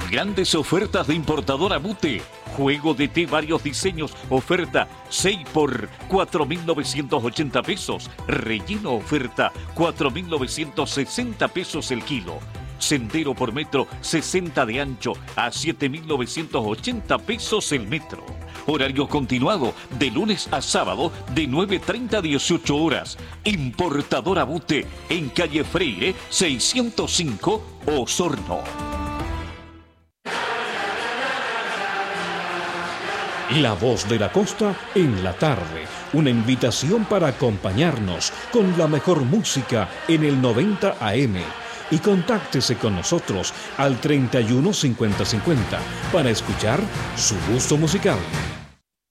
Grandes ofertas de importadora Bute. Juego de té varios diseños. Oferta 6 por 4.980 pesos. Relleno oferta 4.960 pesos el kilo. Sendero por metro 60 de ancho a 7.980 pesos el metro. Horario continuado de lunes a sábado de 9:30 a 18 horas. Importadora Bute en calle Freire 605 Osorno. La Voz de la Costa en la tarde. Una invitación para acompañarnos con la mejor música en el 90 AM. Y contáctese con nosotros al 31 50 50 para escuchar su gusto musical.